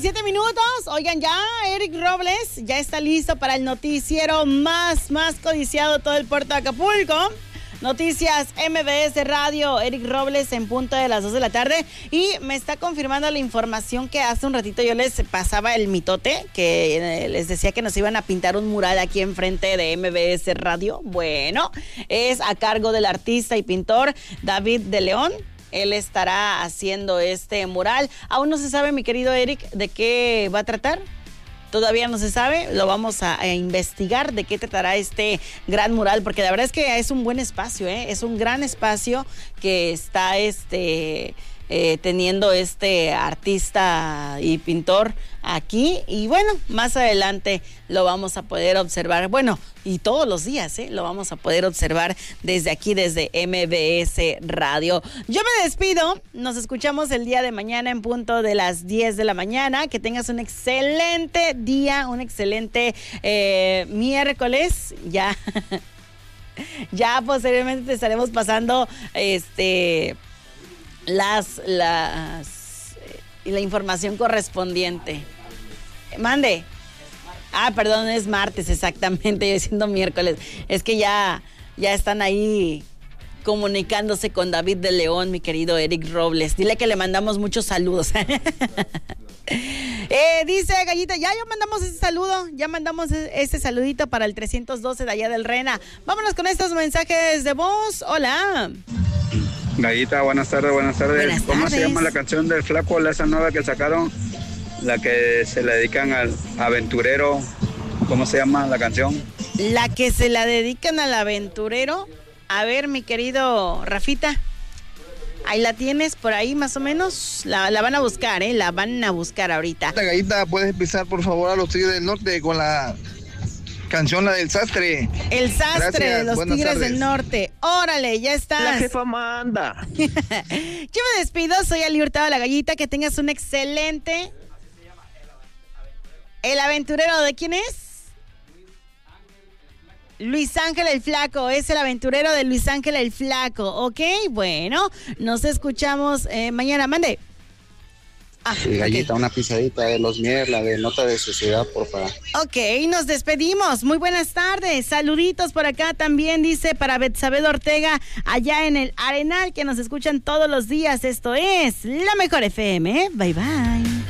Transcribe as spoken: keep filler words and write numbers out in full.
diecisiete minutos. Oigan, ya Eric Robles ya está listo para el noticiero más, más codiciado de todo el puerto de Acapulco. Noticias M B S Radio, Eric Robles en punto de las dos de la tarde. Y me está confirmando la información que hace un ratito yo les pasaba el mitote, que les decía que nos iban a pintar un mural aquí enfrente de M B S Radio. Bueno, es a cargo del artista y pintor David de León. Él estará haciendo este mural. Aún no se sabe, mi querido Eric, de qué va a tratar. Todavía no se sabe, lo vamos a, a investigar de qué tratará este gran mural, porque la verdad es que es un buen espacio, ¿eh? Es un gran espacio que está este eh, teniendo este artista y pintor aquí, y bueno, más adelante lo vamos a poder observar, bueno, y todos los días, ¿eh? Lo vamos a poder observar desde aquí, desde M B S Radio. Yo me despido, nos escuchamos el día de mañana en punto de las diez de la mañana, que tengas un excelente día, un excelente eh, miércoles, ya, ya posteriormente te estaremos pasando este las, las, eh, la información correspondiente. Mande. Ah, perdón, es martes, exactamente, yo diciendo miércoles. Es que ya, ya están ahí comunicándose con David de León, mi querido Eric Robles. Dile que le mandamos muchos saludos. eh, dice Gallita, ya, ya mandamos ese saludo, ya mandamos ese saludito para el trescientos doce de allá del Rena. Vámonos con estos mensajes de voz. Hola. Gallita, buenas tardes, buenas tardes. Buenas ¿Cómo tardes. se llama la canción del Flaco, la esa nueva que sacaron? La que se le dedican al aventurero. ¿Cómo se llama la canción? La que se la dedican al aventurero. A ver, mi querido Rafita, ahí la tienes por ahí más o menos. La, la van a buscar, ¿eh? La van a buscar ahorita. Gallita, ¿puedes empezar por favor a los Tigres del Norte con la canción, la del Sastre? El Sastre. Gracias, de los buenas Tigres tardes. del Norte. Órale, ya estás. La jefa manda. Yo me despido, soy Ali Hurtado, la Gallita. Que tengas un excelente... ¿El aventurero de quién es? Luis Ángel el Flaco, es el aventurero de Luis Ángel el Flaco, ¿ok? Bueno, nos escuchamos eh, mañana, mande. Ah, Sí, Gallita, okay. una pisadita de los Mier, la de Nota de Sociedad, por favor. Ok, nos despedimos. Muy buenas tardes. Saluditos por acá también, dice para Betsabé Ortega, allá en el Arenal, que nos escuchan todos los días. Esto es La Mejor F M. Bye, bye.